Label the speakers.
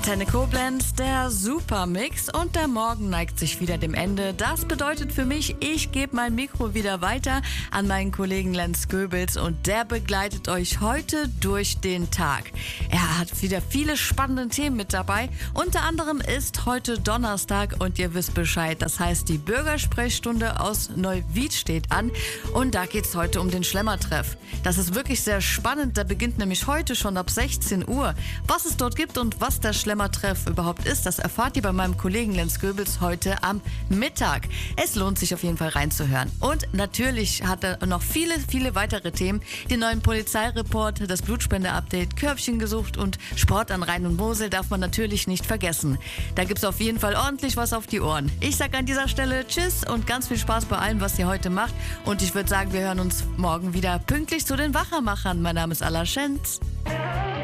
Speaker 1: Antenne Koblenz, der Supermix und der Morgen neigt sich wieder dem Ende. Das bedeutet für mich, ich gebe mein Mikro wieder weiter an meinen Kollegen Lenz Goebels und der begleitet euch heute durch den Tag. Er hat wieder viele spannende Themen mit dabei. Unter anderem ist heute Donnerstag und ihr wisst Bescheid. Das heißt, die Bürgersprechstunde aus Neuwied steht an und da geht es heute um den Schlemmertreff. Das ist wirklich sehr spannend. Der beginnt nämlich heute schon ab 16 Uhr. Was es dort gibt und was der Schlemmertreff überhaupt ist, das erfahrt ihr bei meinem Kollegen Lenz Goebels heute am Mittag. Es lohnt sich auf jeden Fall reinzuhören. Und natürlich hat er noch viele, viele weitere Themen. Den neuen Polizeireport, das Blutspende-Update, Körbchen gesucht und Sport an Rhein und Mosel darf man natürlich nicht vergessen. Da gibt es auf jeden Fall ordentlich was auf die Ohren. Ich sage an dieser Stelle Tschüss und ganz viel Spaß bei allem, was ihr heute macht. Und ich würde sagen, wir hören uns morgen wieder pünktlich zu den Wachermachern. Mein Name ist Alla Schenz.